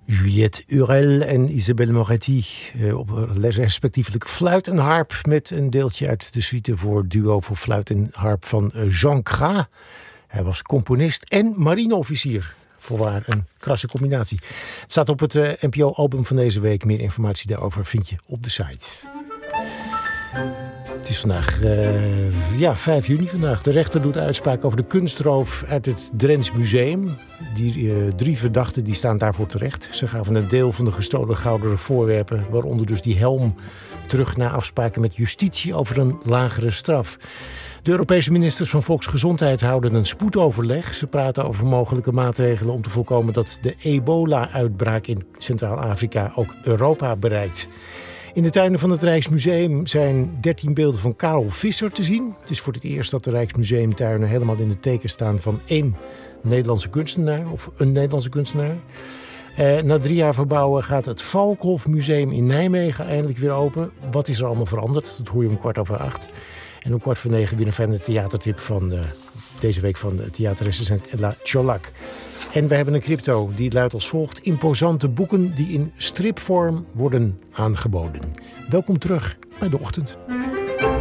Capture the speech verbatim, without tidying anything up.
Juliette Hurel en Isabelle Moretti uh, op respectievelijk fluit en harp met een deeltje uit de suite voor duo voor fluit en harp van Jean Cras. Hij was componist en marineofficier. Voorwaar een krasse combinatie. Het staat op het uh, N P O-album van deze week. Meer informatie daarover vind je op de site. Het is vandaag uh, ja, vijf juni vandaag. De rechter doet uitspraak over de kunstroof uit het Drents Museum. Die uh, drie verdachten die staan daarvoor terecht. Ze gaven een deel van de gestolen gouderen voorwerpen, waaronder dus die helm, terug na afspraken met justitie over een lagere straf. De Europese ministers van Volksgezondheid houden een spoedoverleg. Ze praten over mogelijke maatregelen om te voorkomen dat de ebola-uitbraak in Centraal-Afrika ook Europa bereikt. In de tuinen van het Rijksmuseum zijn dertien beelden van Karel Visser te zien. Het is voor het eerst dat de Rijksmuseumtuinen helemaal in het teken staan van één Nederlandse kunstenaar of een Nederlandse kunstenaar. Eh, na drie jaar verbouwen gaat het Valkhof Museum in Nijmegen eindelijk weer open. Wat is er allemaal veranderd? Dat hoor je om kwart over acht. En om kwart voor negen weer een fijne theatertip van uh, deze week van de theaterrecensent Ella Cholak. En we hebben een crypto die luidt als volgt: imposante boeken die in stripvorm worden aangeboden. Welkom terug bij De Ochtend.